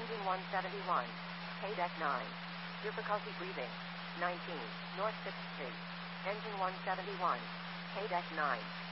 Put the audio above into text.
Engine 171. K-Deck 9. Difficulty breathing. 19. North 6th Street. Engine 171. K-Deck 9.